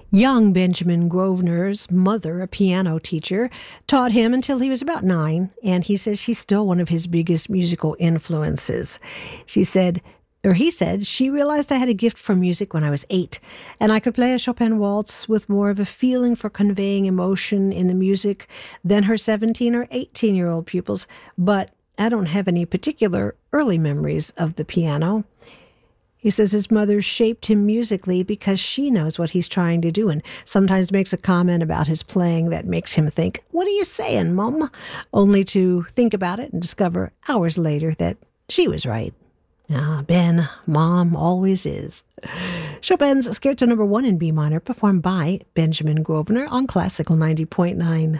Young Benjamin Grosvenor's mother, a piano teacher, taught him until he was about 9, and he says she's still one of his biggest musical influences. He said, she realized I had a gift for music when I was 8, and I could play a Chopin waltz with more of a feeling for conveying emotion in the music than her 17 or 18-year-old pupils, but I don't have any particular early memories of the piano. He says his mother shaped him musically because she knows what he's trying to do and sometimes makes a comment about his playing that makes him think, "What are you saying, Mum?" Only to think about it and discover hours later that she was right. Ah, Ben, Mom always is. Chopin's Scherzo No. 1 in B minor, performed by Benjamin Grosvenor on Classical 90.9.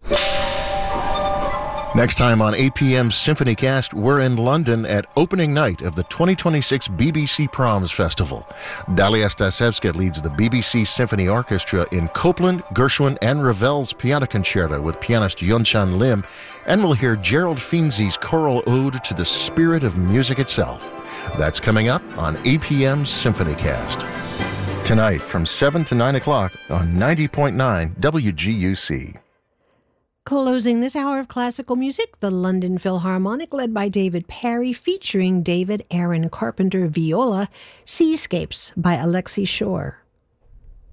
Next time on APM's SymphonyCast, we're in London at opening night of the 2026 BBC Proms Festival. Dalia Stasevska leads the BBC Symphony Orchestra in Copland, Gershwin, and Ravel's Piano Concerto with pianist Yunchan Lim, and we'll hear Gerald Finzi's choral ode to the spirit of music itself. That's coming up on APM's SymphonyCast. Tonight from 7 to 9 o'clock on 90.9 WGUC. Closing this hour of classical music, the London Philharmonic, led by David Parry, featuring David Aaron Carpenter viola, Seascapes by Alexei Shore.